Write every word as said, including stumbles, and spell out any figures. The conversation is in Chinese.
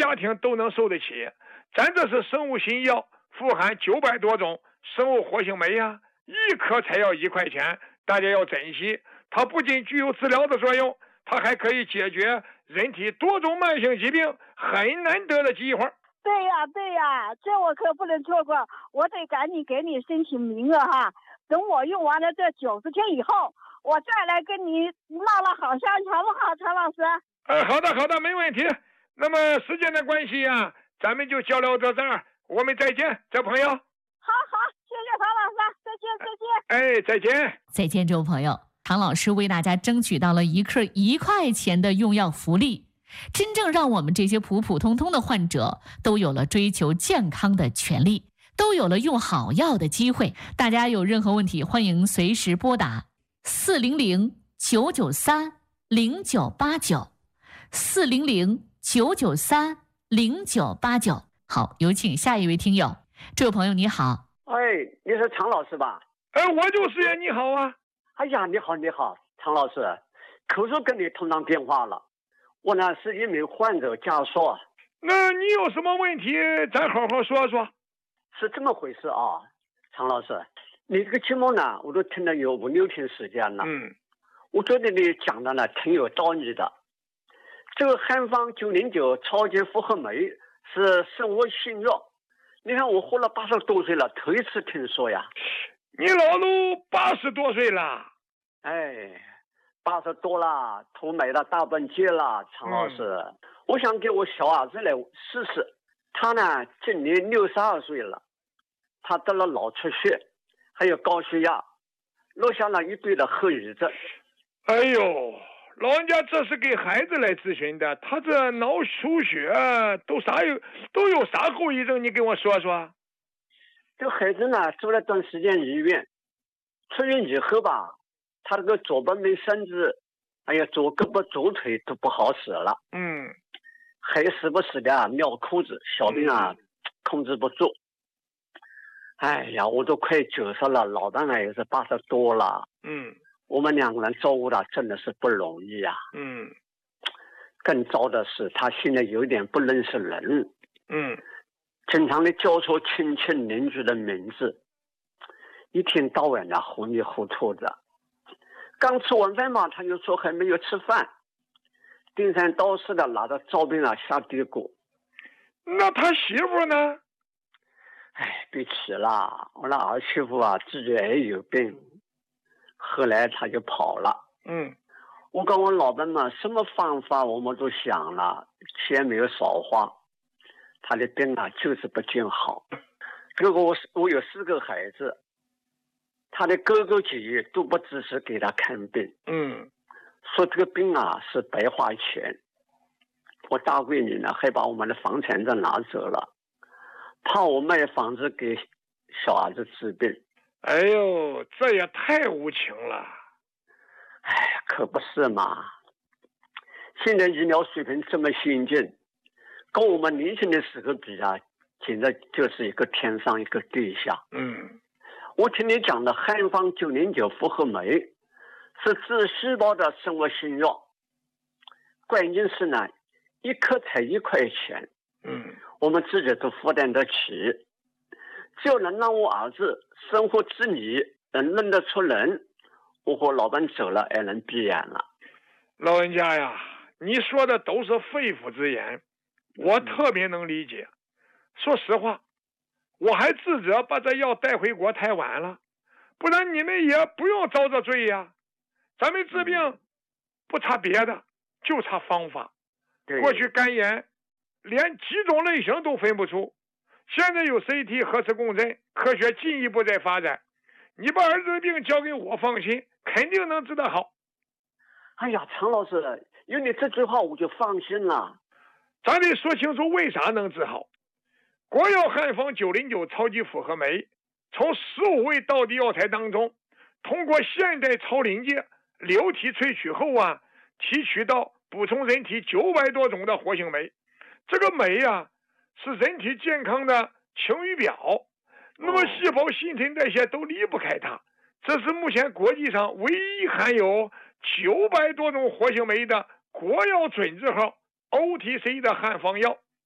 家庭都能受得起。咱这是生物新药，富含九百多种生物活性酶呀、啊，一颗才要一块钱，大家要珍惜。它不仅具有治疗的作用，它还可以解决人体多种慢性疾病，很难得的机会。 对呀对呀，这我可不能错过，我得赶紧给你申请名额哈。等我用完了这九十天以后，我再来跟你闹了好香，好不好，常老师？ 呃，好的好的，没问题。那么时间的关系啊，咱们就交流到这儿，我们再见，这朋友。 好好，谢谢常老师，再见再见。 哎，再见再见，这位朋友。常老师为大家争取到了一克一块钱的用药福利，真正让我们这些普普通通的患者都有了追求健康的权利，都有了用好药的机会。大家有任何问题，欢迎随时拨打四零零九九三零九八九四零零九九三零九八九。好，有请下一位听友。这位朋友你好。 哎，你是常老师吧？ 哎，我就是呀，你好啊。 哎呀，你好你好，常老师，可是跟你通上电话了。我呢是一名患者家属。 那你有什么问题咱好好说说。 是这么回事啊，常老师，你这个节目呢我都听了有五六天时间了。 嗯， 我觉得你讲的呢挺有道理的。这个汉方九零九超级复合酶是生物新药，你看我活了八十多岁了，头一次听说呀。 你老陆八十多岁了。 哎，八十多了，头买了大本戒了，常老师、嗯、我想给我小儿子来试试。他呢今年六十二岁了，他得了脑出血还有高血压，落下了一堆的后遗症。 哎呦，老人家这是给孩子来咨询的，他这脑出血都啥有都有啥后遗症，你给我说说。 这孩子呢住了段时间医院，出院以后吧，他这个左半边身子还有左胳膊左腿都不好使了。 嗯， 还时不时的啊尿裤子，小便啊、嗯、控制不住。哎呀，我都快九十了，老伴呢也是八十多了。 嗯， 我们两个人照顾他真的是不容易啊。 嗯， 更糟的是他现在有点不认识人。 嗯， 经常的叫错亲戚邻居的名字，一天到晚的糊里糊涂的。刚吃完饭嘛，他就说还没有吃饭，颠三倒四的拿着照片啊下嘀咕。 那他媳妇呢？ 哎，别提了，我那儿媳妇啊自己也有病，后来他就跑了。 嗯， 我跟我老伴嘛，什么方法我们都想了，钱没有少花。他的病啊就是不见好。如果我我有四个孩子，他的哥哥姐姐都不支持给他看病。 嗯， 说这个病啊是白花钱。我大闺女呢还把我们的房产证拿走了，怕我卖房子给小儿子治病。 哎呦，这也太无情了。 哎，可不是嘛。现在医疗水平这么先进，跟我们年轻的时候比啊，简直就是一个天上一个地下。 嗯， 我听你讲的汉方九零九复合酶是治细胞的生物新药，关键是呢，一颗才一块钱。 嗯， 我们自己都负担得起，只要能让我儿子生活自理，能认得出人，我和老伴走了也能闭眼了。 老人家呀，你说的都是肺腑之言，我特别能理解。说实话，我还自责把这药带回国太晚了，不然你们也不用遭这罪呀。咱们治病不差别的，就差方法。过去肝炎连几种类型都分不出，现在有 C T 核磁共振，科学进一步在发展。你把儿子的病交给我，放心，肯定能治得好。 哎呀，常老师，有你这句话我就放心了。 咱得说清楚为啥能治好。国药汉方九零九超级复合酶，从十五味道地药材当中，通过现代超临界流体萃取后啊，提取到补充人体九百多种的活性酶。这个酶啊，是人体健康的晴雨表，那么细胞新陈代谢都离不开它。这是目前国际上唯一含有九百多种活性酶的国药准字号 O T C 的汉方药。